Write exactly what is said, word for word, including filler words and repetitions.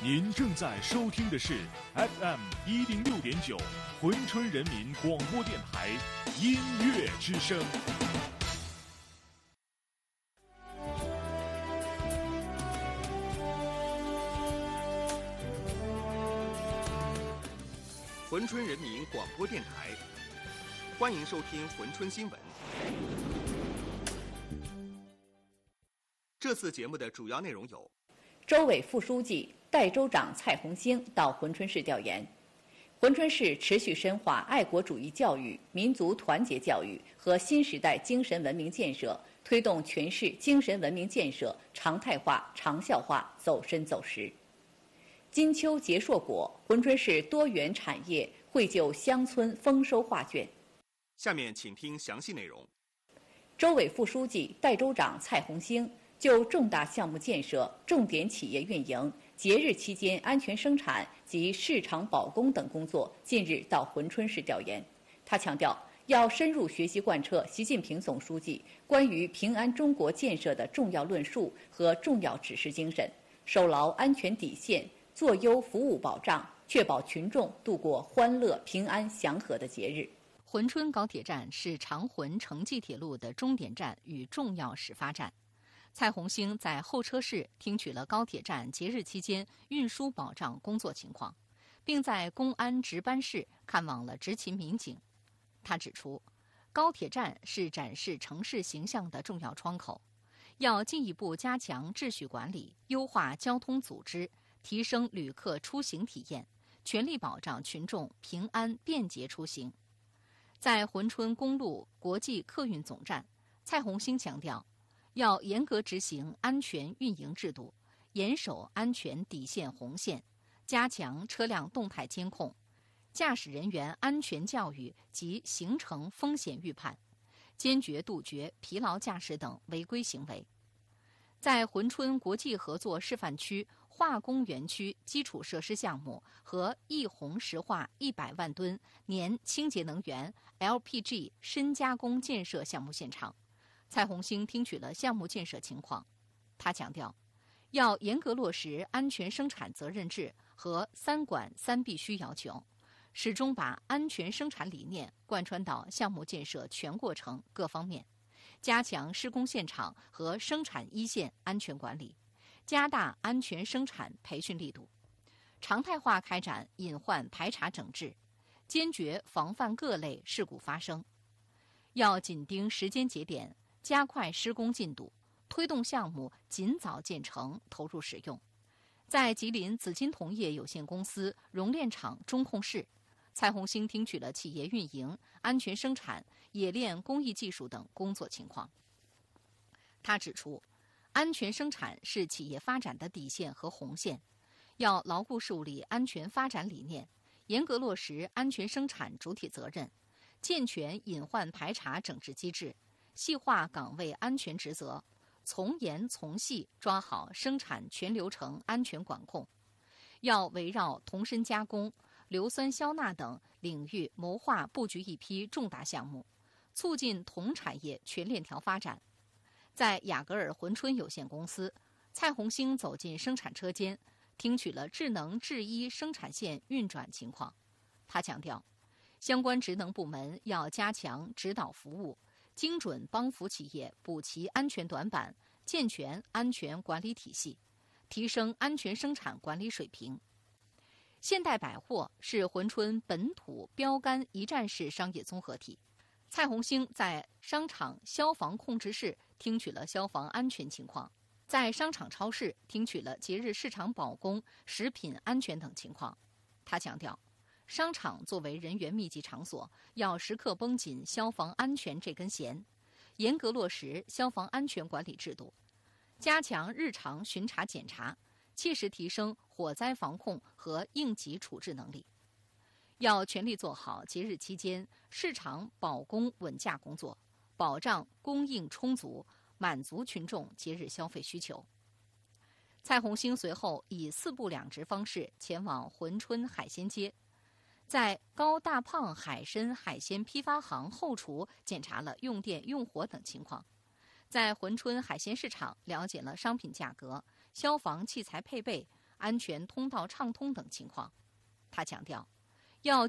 您正在收听的是 F M 一零六点九珲春人民广播电台音乐之声。 珲春人民广播电台，欢迎收听珲春新闻。这次节目的主要内容有： 州委副书记、代州长蔡红星到珲春市调研，珲春市持续深化爱国主义教育、民族团结教育和新时代精神文明建设，推动全市精神文明建设常态化、长效化走深走实。金秋结硕果，珲春市多元产业绘就乡村丰收画卷。 下面请听详细内容。 州委副书记、代州长蔡红星就重大项目建设、重点企业运营、节日期间安全生产及市场保供等工作，近日到珲春市调研。他强调，要深入学习贯彻习近平总书记关于平安中国建设的重要论述和重要指示精神，守牢安全底线，做优服务保障，确保群众度过欢乐、平安、祥和的节日。 珲春高铁站是长珲城际铁路的终点站与重要始发站。蔡红星在候车室听取了高铁站节日期间运输保障工作情况，并在公安值班室看望了执勤民警。他指出，高铁站是展示城市形象的重要窗口，要进一步加强秩序管理，优化交通组织，提升旅客出行体验，全力保障群众平安便捷出行。在珲春公路国际客运总站，蔡红星强调，要严格执行安全运营制度，严守安全底线红线，加强车辆动态监控，驾驶人员安全教育及行程风险预判，坚决杜绝疲劳驾驶等违规行为。在珲春国际合作示范区化工园区基础设施项目和益宏石化一百万吨年清洁能源 L P G 深加工建设项目现场，蔡红星听取了项目建设情况。他强调，要严格落实安全生产责任制和三管三必须要求，始终把安全生产理念贯穿到项目建设全过程各方面，加强施工现场和生产一线安全管理，加大安全生产培训力度，常态化开展隐患排查整治，坚决防范各类事故发生。要紧盯时间节点，加快施工进度，推动项目尽早建成投入使用。在吉林紫金铜业有限公司熔炼厂中控室，蔡红星听取了企业运营、安全生产、冶炼工艺技术等工作情况。他指出，安全生产是企业发展的底线和红线，要牢固树立安全发展理念，严格落实安全生产主体责任，健全隐患排查整治机制，细化岗位安全职责，从严从细抓好生产全流程安全管控。要围绕铜砷加工、硫酸消钠等领域谋划布局一批重大项目，促进铜产业全链条发展。在雅戈尔珲春有限公司，蔡红星走进生产车间，听取了智能制衣生产线运转情况。他强调，相关职能部门要加强指导服务，精准帮扶企业补齐安全短板，健全安全管理体系，提升安全生产管理水平。现代百货是珲春本土标杆一站式商业综合体。蔡红星在商场消防控制室听取了消防安全情况，在商场超市听取了节日市场保供、食品安全等情况。他强调，商场作为人员密集场所，要时刻绷紧消防安全这根弦，严格落实消防安全管理制度，加强日常巡查检查，切实提升火灾防控和应急处置能力。要全力做好节日期间市场保供稳价工作，保障供应充足，满足群众节日消费需求。蔡红星随后以四步两值方式前往珲春海鲜街，在高大胖海参海鲜批发行后厨检查了用电用火等情况，在珲春海鲜市场了解了商品价格、消防器材配备、 安全通道畅通等情况。他强调，要